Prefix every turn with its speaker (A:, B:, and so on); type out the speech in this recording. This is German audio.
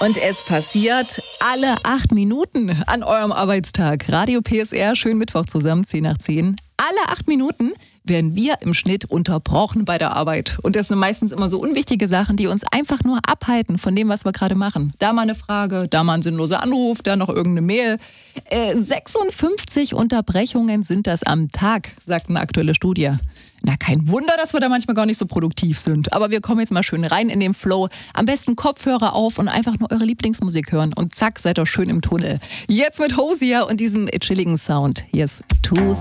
A: Und es passiert alle 8 Minuten an eurem Arbeitstag. Radio PSR, schönen Mittwoch zusammen, 10 nach 10. Alle 8 Minuten werden wir im Schnitt unterbrochen bei der Arbeit. Und das sind meistens immer so unwichtige Sachen, die uns einfach nur abhalten von dem, was wir gerade machen. Da mal eine Frage, da mal ein sinnloser Anruf, da noch irgendeine Mail. 56 Unterbrechungen sind das am Tag, sagt eine aktuelle Studie. Na, kein Wunder, dass wir da manchmal gar nicht so produktiv sind. Aber wir kommen jetzt mal schön rein in den Flow. Am besten Kopfhörer auf und einfach nur eure Lieblingsmusik hören. Und zack, seid ihr schön im Tunnel. Jetzt mit Hosier und diesem chilligen Sound. Hier ist Too